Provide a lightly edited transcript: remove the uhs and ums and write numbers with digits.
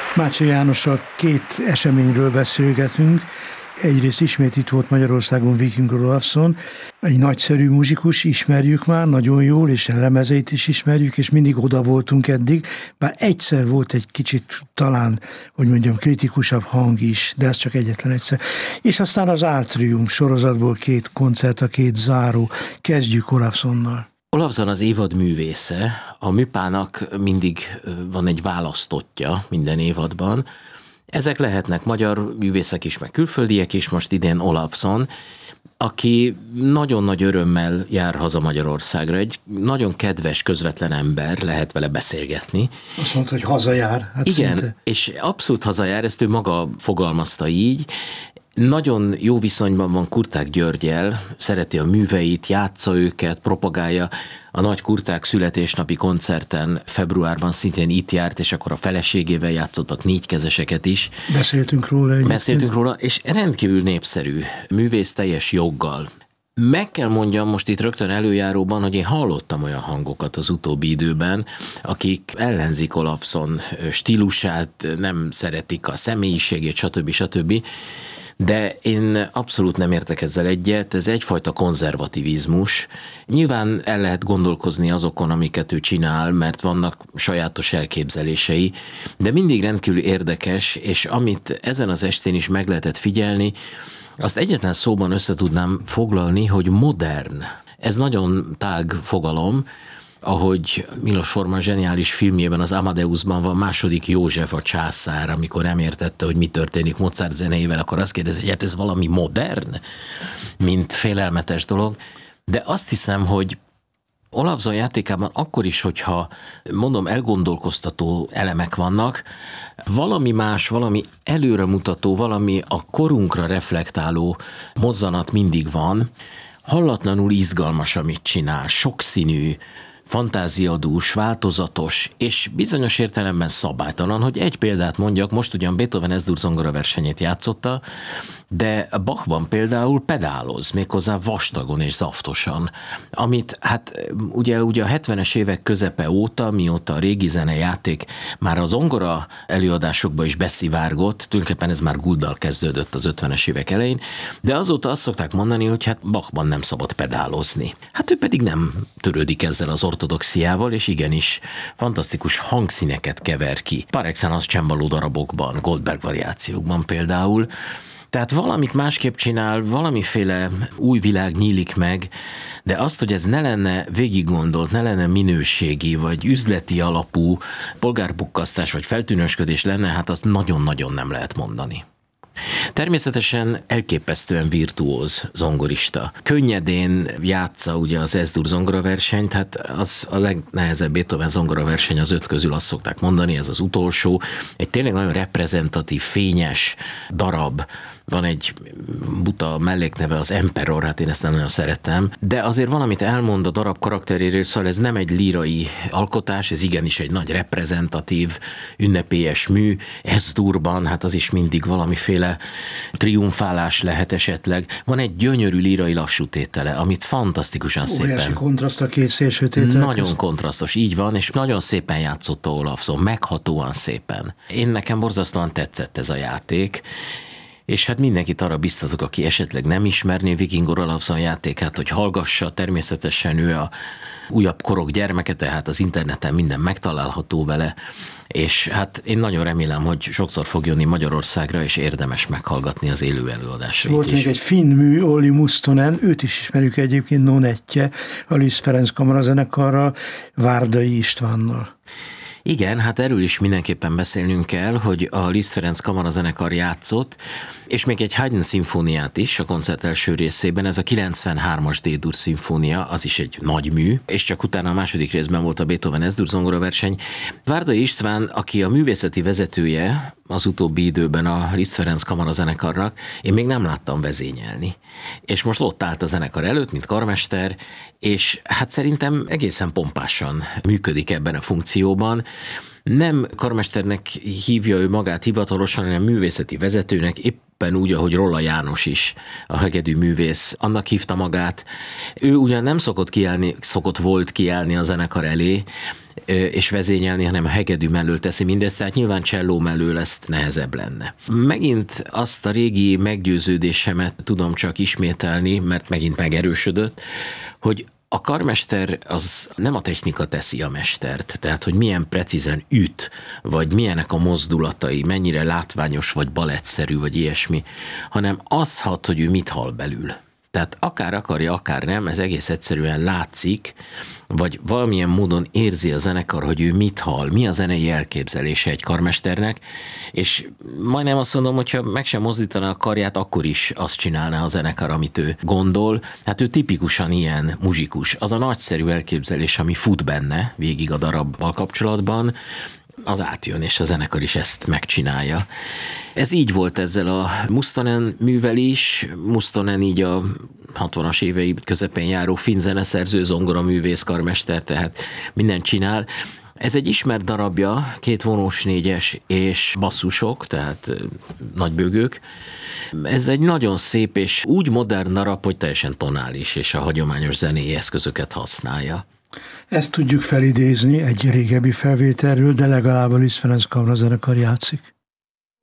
Mácsai Jánossal két eseményről beszélgetünk. Egyrészt ismét itt volt Magyarországon Viking Olafson, egy nagyszerű muzsikus, ismerjük már nagyon jól, és a lemezeit is ismerjük, és mindig oda voltunk eddig, bár egyszer volt egy kicsit talán, hogy mondjam, kritikusabb hang is, de ez csak egyetlen egyszer. És aztán az Átrium sorozatból két koncert, a két záró. Kezdjük Olafsonnal. Olafson az évad művésze. A műpának mindig van egy választottja minden évadban. Ezek lehetnek magyar művészek is, meg külföldiek is, most idén Olafson, aki nagyon nagy örömmel jár haza Magyarországra. Egy nagyon kedves, közvetlen ember, lehet vele beszélgetni. Azt mondta, hogy hazajár. Hát igen, szinte. És abszolút hazajár, ezt ő maga fogalmazta így. Nagyon jó viszonyban van Kurták Györggyel, szereti a műveit, játsza őket, propagálja. A nagy Kurták születésnapi koncerten februárban szintén itt járt, és akkor a feleségével játszottak négykezeseket is. Beszéltünk róla, és rendkívül népszerű, művész teljes joggal. Meg kell mondjam most itt rögtön előjáróban, hogy én hallottam olyan hangokat az utóbbi időben, akik ellenzik Olafson stílusát, nem szeretik a személyiségét, stb. De én abszolút nem értek ezzel egyet, ez egyfajta konzervativizmus. Nyilván el lehet gondolkozni azokon, amiket ő csinál, mert vannak sajátos elképzelései, de mindig rendkívül érdekes, és amit ezen az estén is meg lehetett figyelni, azt egyetlen szóban össze tudnám foglalni, hogy modern. Ez nagyon tág fogalom, ahogy Milos Forman zseniális filmjében, az Amadeusban van második József a császár, amikor nem értette, hogy mi történik Mozart zenéjével, akkor azt kérdezi, hogy hát ez valami modern, mint félelmetes dolog. De azt hiszem, hogy Olafson játékában akkor is, hogyha mondom elgondolkoztató elemek vannak, valami más, valami előremutató, valami a korunkra reflektáló mozzanat mindig van, hallatlanul izgalmas, amit csinál, sokszínű, fantáziadús, változatos, és bizonyos értelemben szabálytalan, hogy egy példát mondjak, most ugyan Beethoven Ez-dur zongora versenyét játszotta, de Bachban például pedáloz, méghozzá vastagon és zaftosan, amit hát ugye a 70-es évek közepe óta, mióta a régi zenejáték már a zongora előadásokba is beszivárgott, tulajdonképpen ez már Gouldal kezdődött az 50-es évek elején, de azóta azt szokták mondani, hogy hát Bachban nem szabad pedálozni. Hát ő pedig nem törődik ezzel az ortodoxiával, és igenis fantasztikus hangszíneket kever ki. Par excellence csembaló darabokban, Goldberg variációkban például. Tehát valamit másképp csinál, valamiféle új világ nyílik meg, de azt, hogy ez ne lenne végiggondolt, ne lenne minőségi, vagy üzleti alapú polgárpukkasztás, vagy feltűnősködés lenne, hát azt nagyon-nagyon nem lehet mondani. Természetesen elképesztően virtuóz zongorista. Könnyedén játsza ugye az Ez-dur zongoraversenyt, hát az a legnehezebb Beethoven zongoraverseny az 5 közül, azt szokták mondani, ez az utolsó. Egy tényleg nagyon reprezentatív, fényes darab. Van egy buta mellékneve, az Emperor, hát én ezt nem nagyon szeretem, de azért valamit elmond a darab karakteréről, szóval ez nem egy lírai alkotás, ez igenis egy nagy reprezentatív, ünnepélyes mű. Ez-durban, hát az is mindig valamiféle triumfálás lehet esetleg. Van egy gyönyörű lírai lassú tétele, amit fantasztikusan szépen... Óriási kontraszt a két szélső tétel. Nagyon kontrasztos, így van, és nagyon szépen játszotta Olafson, meghatóan szépen. Nekem borzasztóan tetszett ez a játék, és hát mindenkit arra biztatok, aki esetleg nem ismerné Viking Olafson játékát, hogy hallgassa, természetesen ő a újabb korok gyermeke, tehát az interneten minden megtalálható vele, és hát én nagyon remélem, hogy sokszor fog jönni Magyarországra, és érdemes meghallgatni az élő előadásait. Volt még egy finn mű, Olli Mustonen, őt is ismerjük egyébként, Nonettje, a Liszt Ferenc kamarazenekarral, Várdai Istvánnal. Igen, hát erről is mindenképpen beszélnünk kell, hogy a Liszt Ferenc kamarazenekar játszott, és még egy Haydn szimfóniát is a koncert első részében, ez a 93-as D-dur szimfónia, az is egy nagy mű, és csak utána a második részben volt a Beethoven Ez-dur zongoraverseny. Várdai István, aki a művészeti vezetője az utóbbi időben a Liszt Ferenc kamarazenekarnak, én még nem láttam vezényelni. És most ott állt a zenekar előtt, mint karmester, és hát szerintem egészen pompásan működik ebben a funkcióban. Nem karmesternek hívja ő magát hivatalosan, hanem művészeti vezetőnek, éppen úgy, ahogy Rolla János is, a hegedű művész, annak hívta magát. Ő ugyan nem szokott volt kiállni a zenekar elé, és vezényelni, hanem a hegedű mellől teszi mindezt, tehát nyilván cselló mellől ezt nehezebb lenne. Megint azt a régi meggyőződésemet tudom csak ismételni, mert megint megerősödött, hogy a karmester az nem a technika teszi a mestert, tehát hogy milyen precízen üt, vagy milyenek a mozdulatai, mennyire látványos, vagy balettszerű, vagy ilyesmi, hanem az hat, hogy ő mit hall belül. Tehát akár akarja, akár nem, ez egész egyszerűen látszik, vagy valamilyen módon érzi a zenekar, hogy ő mit hall, mi a zenei elképzelése egy karmesternek, és majdnem azt mondom, hogyha meg sem mozdítaná a karját, akkor is azt csinálná a zenekar, amit ő gondol. Hát ő tipikusan ilyen muzsikus. Az a nagyszerű elképzelés, ami fut benne végig a darabbal kapcsolatban, az átjön, és a zenekar is ezt megcsinálja. Ez így volt ezzel a Mustonen művel is. Mustonen így a 60-as évei közepén járó finn zeneszerző, zongoraművész, karmester, tehát mindent csinál. Ez egy ismert darabja, 2 vonós négyes és basszusok, tehát nagybőgők. Ez egy nagyon szép és úgy modern darab, hogy teljesen tonális, és a hagyományos zenei eszközöket használja. Ezt tudjuk felidézni egy régebbi felvételről, de legalább a Liszt Ferenc kamrazenekar játszik.